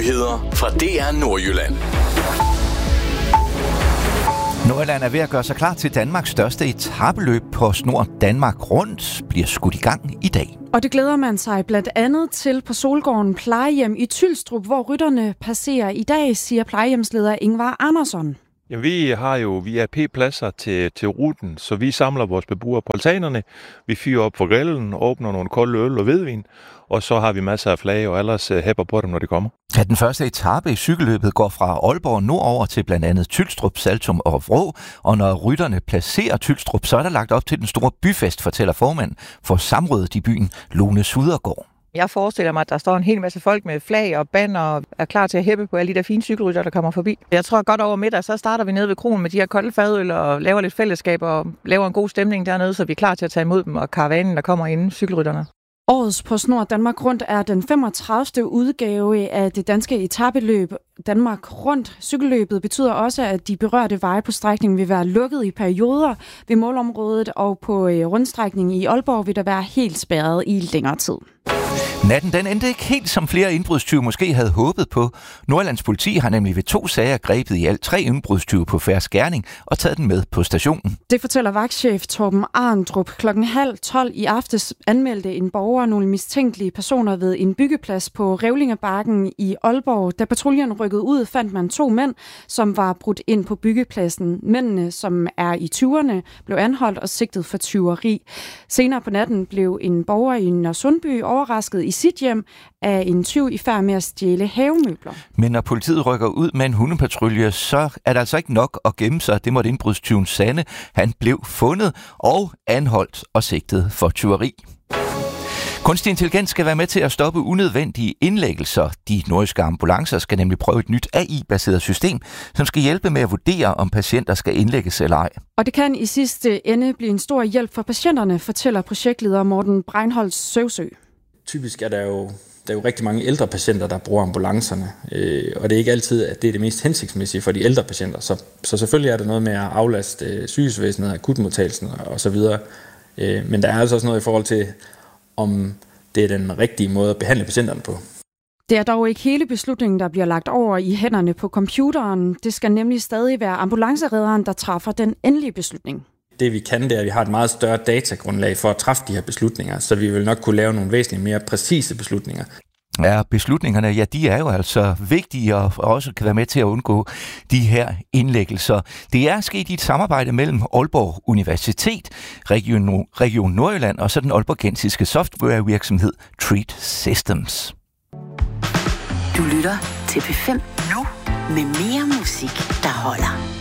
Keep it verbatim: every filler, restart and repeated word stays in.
Nyheder fra D R Nordjylland. Nordjylland er ved at gøre sig klar til Danmarks største etapeløb på Snor Danmark Rundt, bliver skudt i gang i dag. Og det glæder man sig blandt andet til på Solgården Plejehjem i Tylstrup, hvor rytterne passerer i dag, siger plejehjemsleder Ingvar Andersson. Ja, vi har jo V I P-pladser til, til ruten, så vi samler vores beboere på altanerne. Vi fyrer op for grillen, åbner nogle kolde øl og hvidvin, og så har vi masser af flag og ellers hæpper på dem, når de kommer. Ja, den første etape i cykelløbet går fra Aalborg nordover til blandt andet Tylstrup, Saltum og Vrå, og når rytterne placerer Tylstrup, så er der lagt op til den store byfest, fortæller formand for samrådet i byen, Lone Sudergaard. Jeg forestiller mig, at der står en hel masse folk med flag og banner og er klar til at hæppe på alle de der fine cykelrytter, der kommer forbi. Jeg tror godt over middag, så starter vi nede ved kronen med de her kolde fadøl og laver lidt fællesskab og laver en god stemning dernede, så vi er klar til at tage imod dem og karavanen, der kommer inden cykelrytterne. Årets på Snor Danmark Rundt er den femogtredivte udgave af det danske etapeløb Danmark Rundt. Cykelløbet betyder også, at de berørte veje på strækningen vil være lukket i perioder ved målområdet, og på rundstrækningen i Aalborg vil der være helt spærret i længere tid. Natten den endte ikke helt, som flere indbrudstyve måske havde håbet på. Nordjyllands politi har nemlig ved to sager grebet i alt tre indbrudstyve på Færds Gerning og taget den med på stationen. Det fortæller vagtchef Torben Arndrup. Klokken halv tolv i aftes anmeldte en borger nogle mistænkelige personer ved en byggeplads på Revlingebakken i Aalborg. Da patruljen rykkede ud, fandt man to mænd, som var brudt ind på byggepladsen. Mændene, som er i tyverne, blev anholdt og sigtet for tyveri. Senere på natten blev en borger i Nørresundby overrasket i sit hjem af en tyv i færd med at stjæle havemøbler. Men når politiet rykker ud med en hundepatrulje, så er der altså ikke nok at gemme sig. Det måtte indbrudstyven sande. Han blev fundet og anholdt og sigtet for tyveri. Kunstig intelligens skal være med til at stoppe unødvendige indlæggelser. De nordjyske ambulancer skal nemlig prøve et nyt A I-baseret system, som skal hjælpe med at vurdere, om patienter skal indlægges eller ej. Og det kan i sidste ende blive en stor hjælp for patienterne, fortæller projektleder Morten Breinholt Søvsø. Typisk er der jo, der er jo rigtig mange ældre patienter, der bruger ambulancerne, øh, og det er ikke altid, at det er det mest hensigtsmæssige for de ældre patienter. Så, så selvfølgelig er der noget med at aflaste øh, sygehusvæsenet, akutmodtagelsen og så videre. Øh, men der er altså også noget i forhold til, om det er den rigtige måde at behandle patienterne på. Det er dog ikke hele beslutningen, der bliver lagt over i hænderne på computeren. Det skal nemlig stadig være ambulanceredderen, der træffer den endelige beslutning. Det vi kan, det er, at vi har et meget større datagrundlag for at træffe de her beslutninger, så vi vil nok kunne lave nogle væsentligt mere præcise beslutninger. Ja, beslutningerne, ja, de er jo altså vigtige og også kan være med til at undgå de her indlæggelser. Det er sket i et samarbejde mellem Aalborg Universitet, Region, Region Nordjylland og så den aalborgensiske softwarevirksomhed Treat Systems. Du lytter til P fem nu med mere musik, der holder.